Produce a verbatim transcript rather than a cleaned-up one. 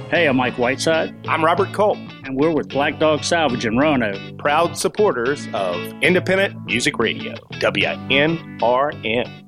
Hey, I'm Mike Whiteside. I'm Robert Culp. And we're with Black Dog Salvage in Roanoke. Proud supporters of Independent Music Radio, W N R N.